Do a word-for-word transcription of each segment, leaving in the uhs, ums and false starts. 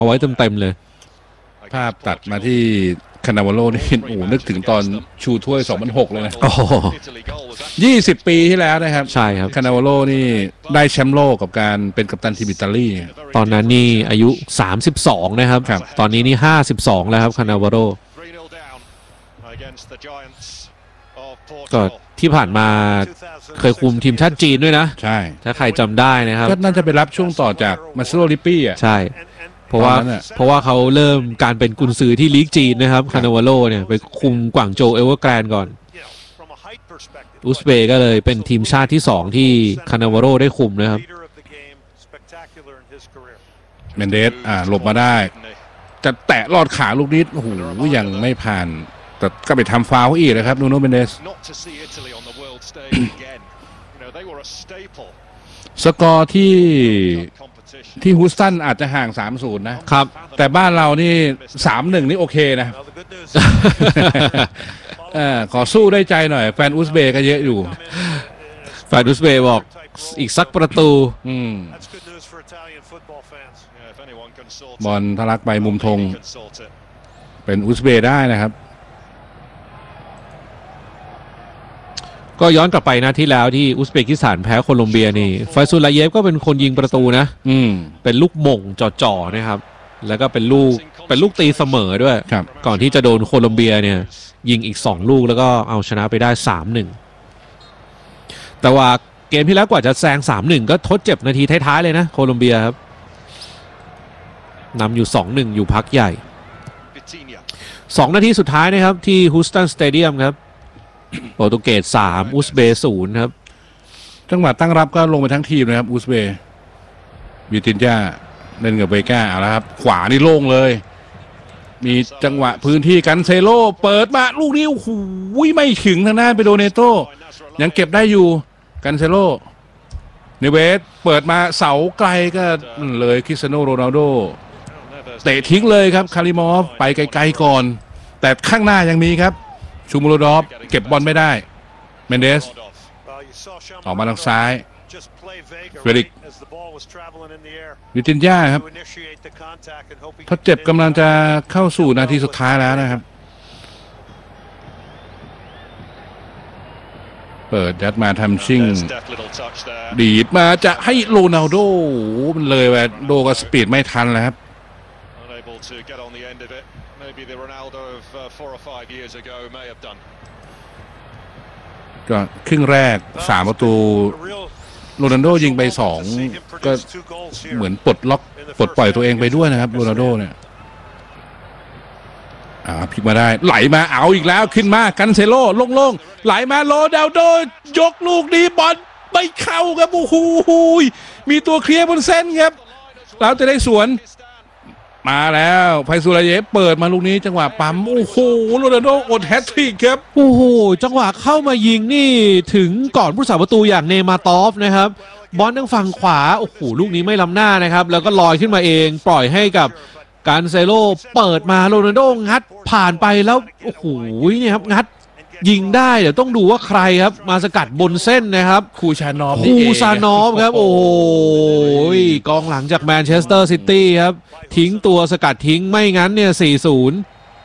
เอาไว้เต็มๆเลยภาพตัดมาที่คานาวาโลนี่โอ้นึกถึงตอนชูถ้วยสองพันหกเลยนะโอ้ยี่สิบปีที่แล้วนะครับใช่ครับคานาวาโลนี่ได้แชมป์โลกกับการเป็นกัปตันทีมอิตาลีตอนนั้นนี่อายุสามสิบสองนะครับตอนนี้นี่ห้าสิบสองแล้วครับคานาวาโลก็ที่ผ่านมาเคยคุมทีมชาติจีนด้วยนะใช่ถ้าใครจำได้นะครับก็น่าจะไปรับช่วงต่อจากมาซิโรลิปปี้อ่ะใช่เพราะว่าเพราะว่าเขาเริ่มการเป็นกุนซือที่ลีกจีนนะครับคานาวาโลเนี่ยไปคุมกวางโจวเอเวอร์แกรนด์ก่อนอุซเบย์ก็เลยเป็นทีมชาติที่สองที่คานาวาโลได้คุมนะครับเมนเดสอ่าหลบมาได้จะแตะลอดขาลูกนี้โอ้โหยังไม่ผ่านแต่ก็ไปทำฟาวล์อีกนะครับนูโน่เมนเดสสกอร์ที่ที่ฮูสตันอาจจะห่าง สามศูนย์ นะครับแต่บ้านเรานี่ สามหนึ่ง นี่โอเคนะเออขอสู้ได้ใจหน่อยแฟนอุซเบย์ก็เยอะอยู่แฟนอุซเบย์บอกอีกสักประตูอืมบอลทะลักไปมุมธงเป็นอุซเบย์ได้นะครับก็ย้อนกลับไปนะที่แล้วที่อุซเบกิสถานแพ้โคลอมเบียนี่ไฟซุลาเยฟก็เป็นคนยิงประตูนะอืมเป็นลูกหม่งจ่อๆนะครับแล้วก็เป็นลูกเป็นลูกตีเสมอด้วยก่อนที่จะโดนโคลอมเบียเนี่ยยิงอีกสองลูกแล้วก็เอาชนะไปได้ สามหนึ่ง แต่ว่าเกมที่แล้วกว่าจะแซง สามหนึ่ง ก็ทดเจ็บนาทีท้ายๆเลยนะโคลอมเบียครับนำอยู่ สองหนึ่ง อยู่พักใหญ่สองนาทีสุดท้ายนะครับที่ฮูสตันสเตเดียมครับโปรตุเกสสามอุซเบย์ศูนย์ครับจังหวะตั้งรับก็ลงไปทั้งทีมนะครับอุซเบย์วิตินญ่าเล่นกับเบก้าเอาละครับขวานี่โล่งเลยมีจังหวะพื้นที่กันเซโลเปิดมาลูกนี้โอ้โหไม่ถึงทางด้านไปโดเนโต้ยังเก็บได้อยู่กันเซโลเนเวสเปิดมาเสาไกลก็เลยคริสเตียโนโรนัลโดเตะทิ้งเลยครับคาริมอฟไปไกลๆก่อนแต่ข้างหน้ายังมีครับชูมูโรดอฟเก็บบอลไม่ได้เมนเดสออกมาทางซ้ายเฟริกวิตินญ่าครับทดเจ็บกำลังจะเข้าสู่นาทีสุดท้ายแล้วนะครับเปิดยัดมาทำชิ่งดีดมาจะให้โรนัลโดมันเลยไปโดกับสปีดไม่ทันแล้วครับก็ครึ่งแรกสามประตูโรนัลโดยิงไปสองก็เหมือนปลดล็อกปลดปล่อยตัวเองไปด้วยนะครับโรนัลโดเนี่ยอ่าพลิกมาได้ไหลมาเอาอีกแล้วขึ้นมากันเซโลโล่งๆไหลมาโรนัลโดยกลูกนี้บอลไม่เข้าครับโอ้โหมีตัวเคลียร์บนเส้นครับแล้วจะได้สวนมาแล้วไฟซูลาเยฟเปิดมาลูกนี้จังหวะปั๊มโอ้โหโรนัลโดอดแฮตทริกครับโอ้โหจังหวะเข้ามายิงนี่ถึงก่อนผู้สาประตูอย่างเนมาตอฟนะครับบอลทางฝั่งขวาโอ้โหลูกนี้ไม่ล้ำหน้านะครับแล้วก็ลอยขึ้นมาเองปล่อยให้กับการเซโลเปิดมาโรนัลโดงัดผ่านไปแล้วโอ้โหนี่ครับงัดยิงได้เดี๋ยวต้องดูว่าใครครับมาสกัดบนเส้นนะครับคูชานอฟคูชานอฟครับโอ้โหกองหลังจากแมนเชสเตอร์ซิตี้ครับทิ้งตัวสกัดทิ้งไม่งั้นเนี่ย สี่ศูนย์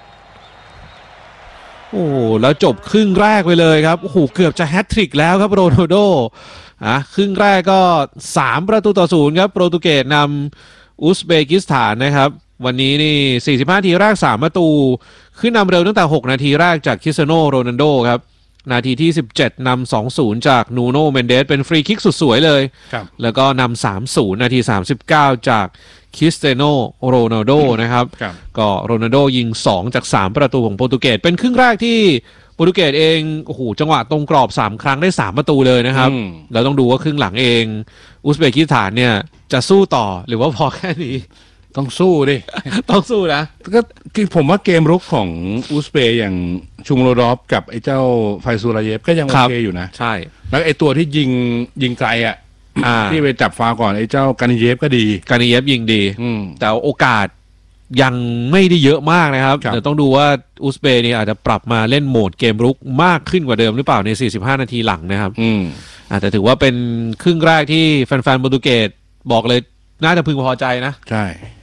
โอ้แล้วจบครึ่งแรกไปเลยครับโอ้โหเกือบจะแฮตทริกแล้วครับโรนัลโดอ่ะครึ่งแรกก็สามประตูต่อศูนย์ครับโปรตุเกสนำอุซเบกิสถานนะครับวันนี้นี่สี่สิบห้านาทีแรกสามประตูขึ้นนำเร็วตั้งแต่หกนาทีแรกจากคริสเตียโนโรนัลโดครับนาทีที่สิบเจ็ดนำ สองศูนย์ จากนูโน่เมนเดสเป็นฟรีคิกสุดสวยเลยแล้วก็นำ สามศูนย์ นาทีสามสิบเก้าจากคริสเตียโนโรนัลโดนะครับก็โรนัลโดยิงสองจากสามประตูของโปรตุเกสเป็นครึ่งแรกที่โปรตุเกสเองโอ้โหจังหวะตรงกรอบสามครั้งได้สามประตูเลยนะครับแล้วต้องดูว่าครึ่งหลังเองอุซเบกิสถานเนี่ยจะสู้ต่อหรือว่าพอแค่นี้ต้องสู้ดิต้องสู้นะก็คือผมว่าเกมรุกของอุซเบย์อย่างชุมโรดอฟกับไอ้เจ้าไฟซูลาเยฟก็ยังโอเคอยู่นะใช่แล้วไอ้ตัวที่ยิงยิงไกลอ่ะที่ไปจับฟาวก่อนไอ้เจ้ากานิเยฟก็ดีกานิเยฟยิงดีแต่โอกาสยังไม่ได้เยอะมากนะครับเดี๋ยวต้องดูว่าอุซเบย์นี่อาจจะปรับมาเล่นโหมดเกมรุกมากขึ้นกว่าเดิมหรือเปล่าในสี่สิบห้านาทีหลังนะครับอาจจะถือว่าเป็นครึ่งแรกที่แฟนๆโปรตุเกสบอกเลยน่าจะพึงพอใจนะใช่